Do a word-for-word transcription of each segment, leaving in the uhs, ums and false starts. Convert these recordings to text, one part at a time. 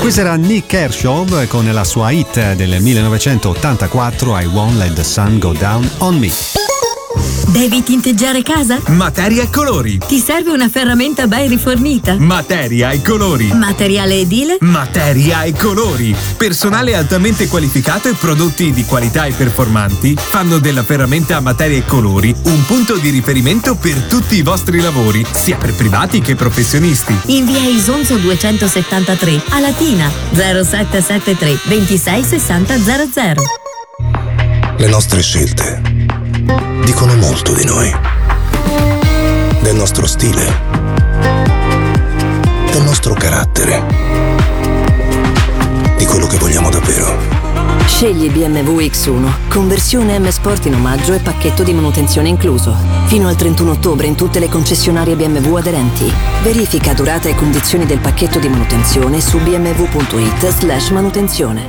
Questo era Nick Kershaw con la sua hit del millenovecentottantaquattro I Won't Let the Sun Go Down on Me. Devi tinteggiare casa? Materia e colori. Ti serve una ferramenta ben rifornita? Materia e colori. Materiale edile? Materia e colori. Personale altamente qualificato e prodotti di qualità e performanti fanno della ferramenta Materia e Colori un punto di riferimento per tutti i vostri lavori, sia per privati che professionisti. In via Isonzo duecentosettantatré a Latina zero sette sette tre ventisei sessanta zero zero. Le nostre scelte dicono molto di noi, del nostro stile, del nostro carattere, di quello che vogliamo davvero. Scegli B M W X uno, conversione M Sport in omaggio e pacchetto di manutenzione incluso. Fino al trentuno ottobre in tutte le concessionarie B M W aderenti. Verifica durata e condizioni del pacchetto di manutenzione su bmw.it slash manutenzione.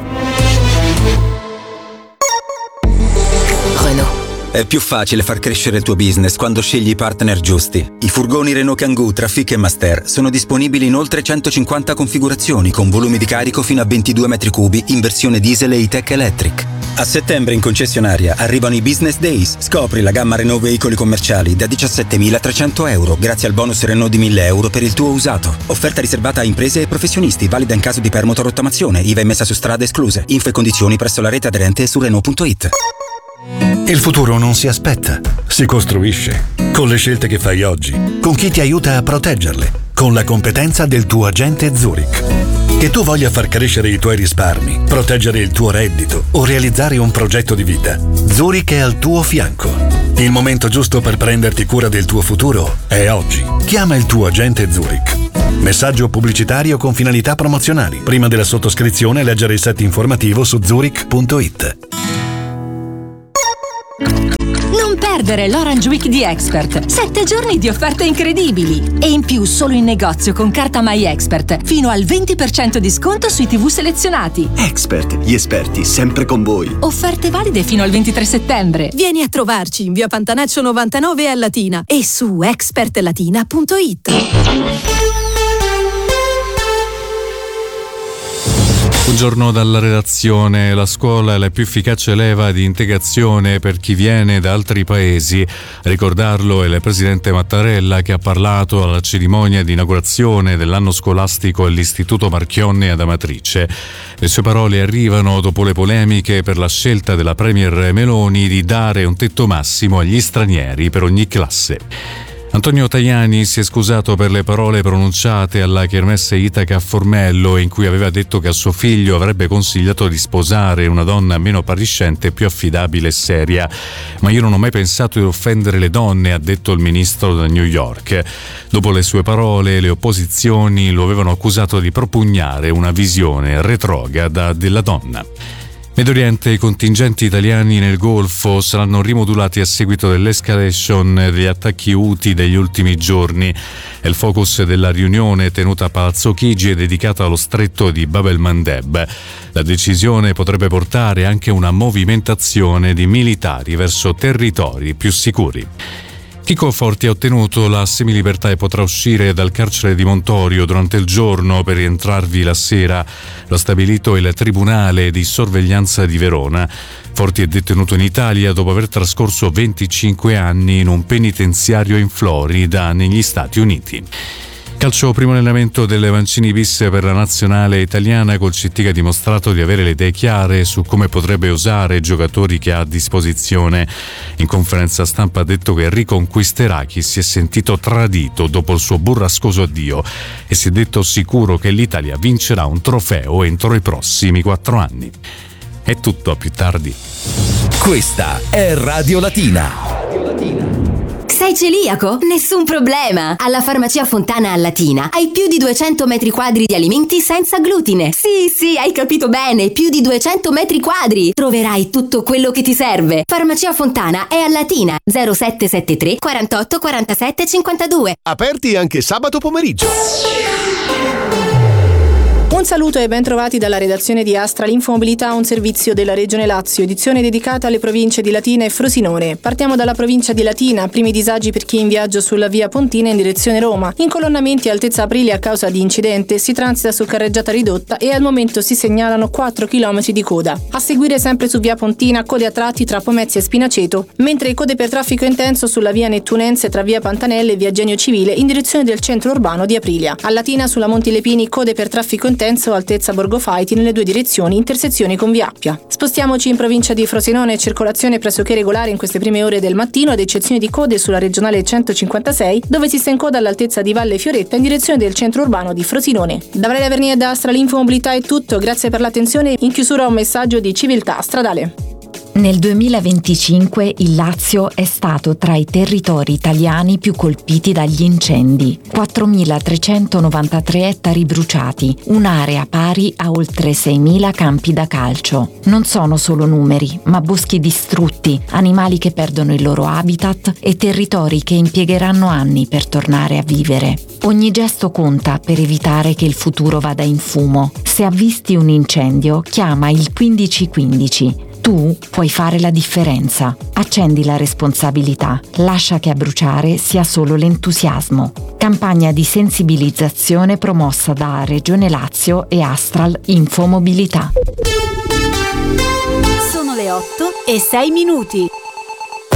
Renault. È più facile far crescere il tuo business quando scegli i partner giusti. I furgoni Renault Kangoo, Trafic e Master sono disponibili in oltre centocinquanta configurazioni con volumi di carico fino a ventidue metri cubi in versione diesel e E-Tech Electric. A settembre in concessionaria arrivano i Business Days. Scopri la gamma Renault veicoli commerciali da diciassettemilatrecento euro grazie al bonus Renault di mille euro per il tuo usato. Offerta riservata a imprese e professionisti, valida in caso di permuta o rottamazione, I V A e messa su strada escluse. Info e condizioni presso la rete aderente su Renault punto it. Il futuro non si aspetta, si costruisce. Con le scelte che fai oggi, con chi ti aiuta a proteggerle, con la competenza del tuo agente Zurich. Che tu voglia far crescere i tuoi risparmi, proteggere il tuo reddito o realizzare un progetto di vita, Zurich è al tuo fianco. Il momento giusto per prenderti cura del tuo futuro è oggi. Chiama il tuo agente Zurich. Messaggio pubblicitario con finalità promozionali. Prima della sottoscrizione leggere il set informativo su zurich punto it. Non perdere l'Orange Week di Expert. Sette giorni di offerte incredibili. E in più solo in negozio con carta My Expert. Fino al venti per cento di sconto sui tivù selezionati. Expert, gli esperti sempre con voi. Offerte valide fino al ventitré settembre. Vieni a trovarci in via Pantanaccio novantanove a Latina e su expert latina punto it. Buongiorno dalla redazione. La scuola è la più efficace leva di integrazione per chi viene da altri paesi. A ricordarlo è il presidente Mattarella, che ha parlato alla cerimonia di inaugurazione dell'anno scolastico all'Istituto Marchionne ad Amatrice. Le sue parole arrivano dopo le polemiche per la scelta della premier Meloni di dare un tetto massimo agli stranieri per ogni classe. Antonio Tajani si è scusato per le parole pronunciate alla Kermesse Itaca a Formello, in cui aveva detto che a suo figlio avrebbe consigliato di sposare una donna meno appariscente, più affidabile e seria. Ma io non ho mai pensato di offendere le donne, ha detto il ministro da New York. Dopo le sue parole, le opposizioni lo avevano accusato di propugnare una visione retrograda della donna. Medio Oriente, i contingenti italiani nel Golfo saranno rimodulati a seguito dell'escalation degli attacchi Houthi degli ultimi giorni. È il focus della riunione tenuta a Palazzo Chigi e dedicata allo stretto di Bab el-Mandeb. La decisione potrebbe portare anche una movimentazione di militari verso territori più sicuri. Chico Forti ha ottenuto la semilibertà e potrà uscire dal carcere di Montorio durante il giorno per rientrarvi la sera. Lo ha stabilito il Tribunale di Sorveglianza di Verona. Forti è detenuto in Italia dopo aver trascorso venticinque anni in un penitenziario in Florida, negli Stati Uniti. Calcio, primo allenamento delle Mancini bis per la nazionale italiana, col C T che ha dimostrato di avere le idee chiare su come potrebbe usare i giocatori che ha a disposizione. In conferenza stampa ha detto che riconquisterà chi si è sentito tradito dopo il suo burrascoso addio e si è detto sicuro che l'Italia vincerà un trofeo entro i prossimi quattro anni. È tutto, a più tardi. Questa è Radio Latina. Sei celiaco? Nessun problema! Alla Farmacia Fontana a Latina hai più di duecento metri quadri di alimenti senza glutine. Sì, sì, hai capito bene, più di duecento metri quadri. Troverai tutto quello che ti serve. Farmacia Fontana è a Latina, zero sette sette tre quarantotto quarantasette cinquantadue. Aperti anche sabato pomeriggio. Un saluto e ben trovati dalla redazione di Astral Infomobilità, un servizio della Regione Lazio, edizione dedicata alle province di Latina e Frosinone. Partiamo dalla provincia di Latina, primi disagi per chi è in viaggio sulla via Pontina in direzione Roma. Incolonnamenti a altezza Aprilia a causa di incidente, si transita su carreggiata ridotta e al momento si segnalano quattro chilometri di coda. A seguire sempre su via Pontina, code a tratti tra Pomezia e Spinaceto, mentre code per traffico intenso sulla via Nettunense tra via Pantanelle e via Genio Civile in direzione del centro urbano di Aprilia. A Latina sulla Monti Lepini, code per traffico intenso altezza Borgo Faiti nelle due direzioni, intersezione con via Appia. Spostiamoci in provincia di Frosinone, circolazione pressoché regolare in queste prime ore del mattino, ad eccezione di code sulla regionale centocinquantasei, dove si sta in coda all'altezza di Valle Fioretta in direzione del centro urbano di Frosinone. Da Valeria Vernia e da Astral Infomobilità è tutto, grazie per l'attenzione. In chiusura un messaggio di civiltà stradale. Nel duemilaventicinque il Lazio è stato tra i territori italiani più colpiti dagli incendi. quattromilatrecentonovantatré ettari bruciati, un'area pari a oltre seimila campi da calcio. Non sono solo numeri, ma boschi distrutti, animali che perdono il loro habitat e territori che impiegheranno anni per tornare a vivere. Ogni gesto conta per evitare che il futuro vada in fumo. Se avvisti un incendio, chiama il quindici quindici. Tu puoi fare la differenza. Accendi la responsabilità. Lascia che a bruciare sia solo l'entusiasmo. Campagna di sensibilizzazione promossa da Regione Lazio e Astral Infomobilità. Sono le otto e sei minuti.